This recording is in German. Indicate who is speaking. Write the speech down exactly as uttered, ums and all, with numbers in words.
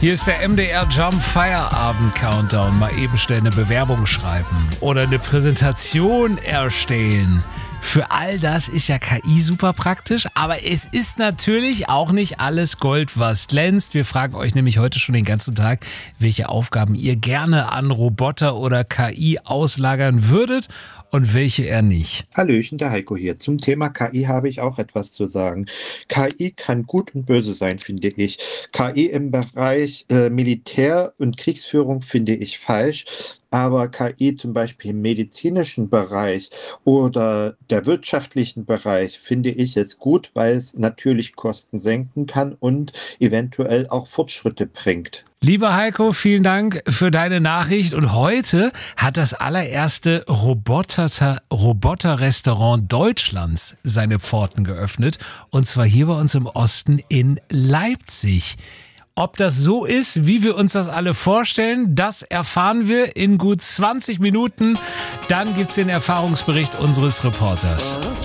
Speaker 1: Hier ist der M D R Jump Feierabend Countdown. Mal eben schnell eine Bewerbung schreiben oder eine Präsentation erstellen. Für all das ist ja K I super praktisch, aber es ist natürlich auch nicht alles Gold, was glänzt. Wir fragen euch nämlich heute schon den ganzen Tag, welche Aufgaben ihr gerne an Roboter oder K I auslagern würdet und welche eher nicht.
Speaker 2: Hallöchen, der Heiko hier. Zum Thema K I habe ich auch etwas zu sagen. K I kann gut und böse sein, finde ich. K I im Bereich äh, Militär und Kriegsführung finde ich falsch. Aber K I zum Beispiel im medizinischen Bereich oder der wirtschaftlichen Bereich finde ich es gut, weil es natürlich Kosten senken kann und eventuell auch Fortschritte bringt.
Speaker 1: Lieber Heiko, vielen Dank für deine Nachricht. Und heute hat das allererste Roboter, Roboter-Restaurant Deutschlands seine Pforten geöffnet. Und zwar hier bei uns im Osten in Leipzig. Ob das so ist, wie wir uns das alle vorstellen, das erfahren wir in gut zwanzig Minuten. Dann gibt's den Erfahrungsbericht unseres Reporters.